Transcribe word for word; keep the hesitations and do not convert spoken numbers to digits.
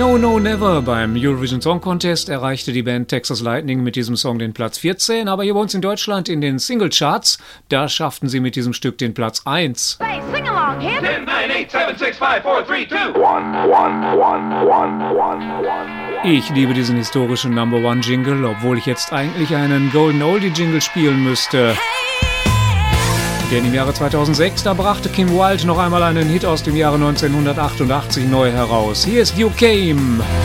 No No Never beim Eurovision Song Contest erreichte die Band Texas Lightning mit diesem Song den Platz vierzehn, aber hier bei uns in Deutschland in den Singlecharts, da schafften sie mit diesem Stück den Platz eins. Hey, sing along, kids. ten, nine, eight, seven, six, five, four, three, two. Ich liebe diesen historischen Number One Jingle, obwohl ich jetzt eigentlich einen Golden Oldie Jingle spielen müsste. Denn im Jahre zweitausendsechs, da brachte Kim Wilde noch einmal einen Hit aus dem Jahre neunzehnhundertachtundachtzig neu heraus. Hier ist You Came.